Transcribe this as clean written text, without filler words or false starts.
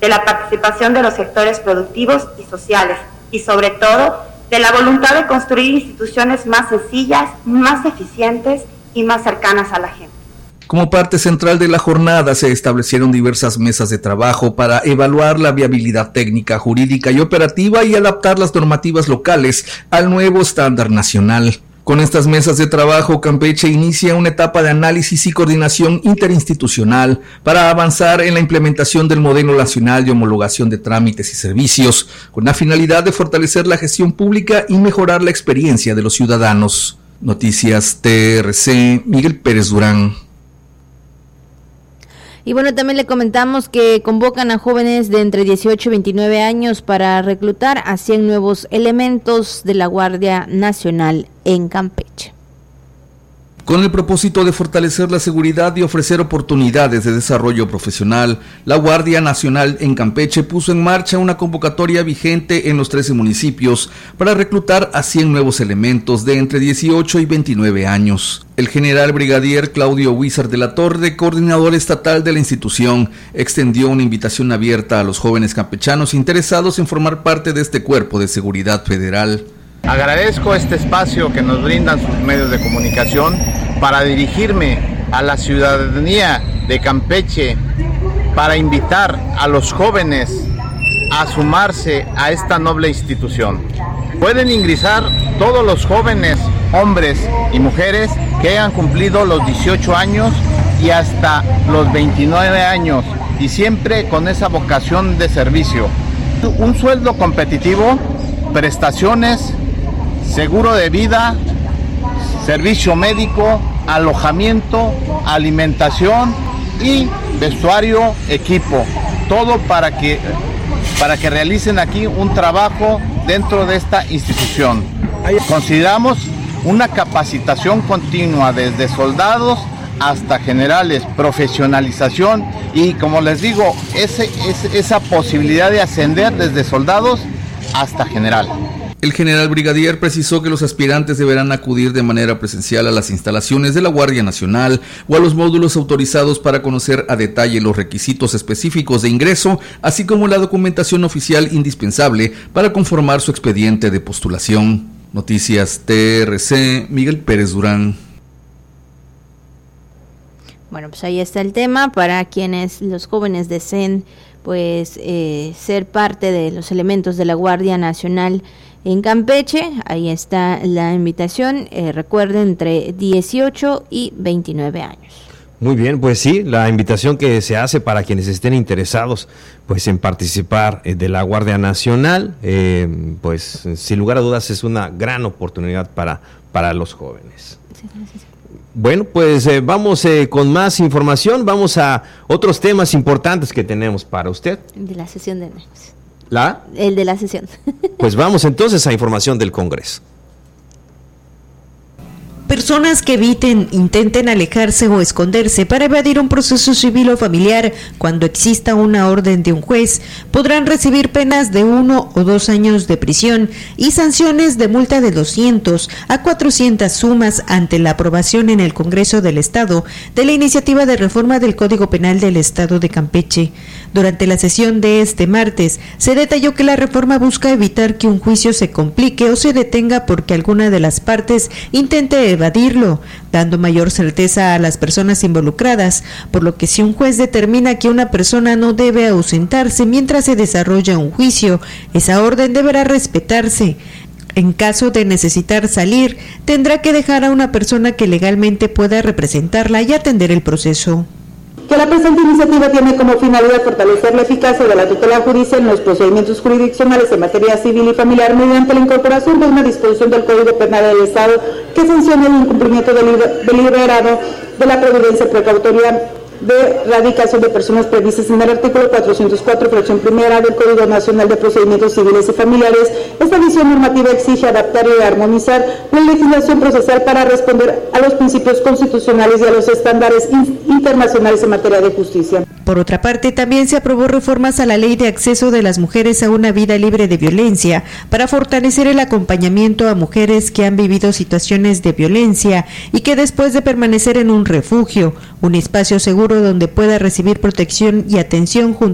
de la participación de los sectores productivos y sociales, y sobre todo, de la voluntad de construir instituciones más sencillas, más eficientes y más cercanas a la gente. Como parte central de la jornada se establecieron diversas mesas de trabajo para evaluar la viabilidad técnica, jurídica y operativa y adaptar las normativas locales al nuevo estándar nacional. Con estas mesas de trabajo, Campeche inicia una etapa de análisis y coordinación interinstitucional para avanzar en la implementación del modelo nacional de homologación de trámites y servicios, con la finalidad de fortalecer la gestión pública y mejorar la experiencia de los ciudadanos. Noticias TRC, Miguel Pérez Durán. Y bueno, también le comentamos que convocan a jóvenes de entre 18 y 29 años para reclutar a 100 nuevos elementos de la Guardia Nacional en Campeche. Con el propósito de fortalecer la seguridad y ofrecer oportunidades de desarrollo profesional, la Guardia Nacional en Campeche puso en marcha una convocatoria vigente en los 13 municipios para reclutar a 100 nuevos elementos de entre 18 y 29 años. El general brigadier Claudio Huizar de la Torre, coordinador estatal de la institución, extendió una invitación abierta a los jóvenes campechanos interesados en formar parte de este cuerpo de seguridad federal. Agradezco este espacio que nos brindan sus medios de comunicación para dirigirme a la ciudadanía de Campeche para invitar a los jóvenes a sumarse a esta noble institución. Pueden ingresar todos los jóvenes, hombres y mujeres que hayan cumplido los 18 años y hasta los 29 años y siempre con esa vocación de servicio. Un sueldo competitivo, prestaciones, seguro de vida, servicio médico, alojamiento, alimentación y vestuario, equipo. Todo para que realicen aquí un trabajo dentro de esta institución. Consideramos una capacitación continua desde soldados hasta generales, profesionalización y, como les digo, esa posibilidad de ascender desde soldados hasta general. El general brigadier precisó que los aspirantes deberán acudir de manera presencial a las instalaciones de la Guardia Nacional o a los módulos autorizados para conocer a detalle los requisitos específicos de ingreso, así como la documentación oficial indispensable para conformar su expediente de postulación. Noticias TRC, Miguel Pérez Durán. Bueno, pues ahí está el tema para quienes los jóvenes deseen ser parte de los elementos de la Guardia Nacional en Campeche. Ahí está la invitación, recuerden, entre 18 y 29 años. Muy bien, pues sí, la invitación que se hace para quienes estén interesados pues en participar de la Guardia Nacional, pues sin lugar a dudas es una gran oportunidad para los jóvenes. Sí, gracias. Bueno, pues vamos con más información, vamos a otros temas importantes que tenemos para usted. De la sesión de... El de la sesión. Pues vamos entonces a información del Congreso. Personas que intenten alejarse o esconderse para evadir un proceso civil o familiar cuando exista una orden de un juez podrán recibir penas de 1 o 2 años de prisión y sanciones de multa de 200 a 400 sumas ante la aprobación en el Congreso del Estado de la iniciativa de reforma del Código Penal del Estado de Campeche. Durante la sesión de este martes, se detalló que la reforma busca evitar que un juicio se complique o se detenga porque alguna de las partes intente evadirlo, dando mayor certeza a las personas involucradas, por lo que si un juez determina que una persona no debe ausentarse mientras se desarrolla un juicio, esa orden deberá respetarse. En caso de necesitar salir, tendrá que dejar a una persona que legalmente pueda representarla y atender el proceso. Que la presente iniciativa tiene como finalidad fortalecer la eficacia de la tutela judicial en los procedimientos jurisdiccionales en materia civil y familiar mediante la incorporación de una disposición del Código Penal del Estado que sancione el incumplimiento deliberado de la providencia precautoria de radicación de personas previstas en el artículo 404, fracción primera del Código Nacional de Procedimientos Civiles y Familiares. Esta visión normativa exige adaptar y armonizar la legislación procesal para responder a los principios constitucionales y a los estándares internacionales en materia de justicia. Por otra parte, también se aprobó reformas a la Ley de Acceso de las Mujeres a una Vida Libre de Violencia para fortalecer el acompañamiento a mujeres que han vivido situaciones de violencia y que después de permanecer en un refugio, un espacio seguro donde pueda recibir protección y atención junto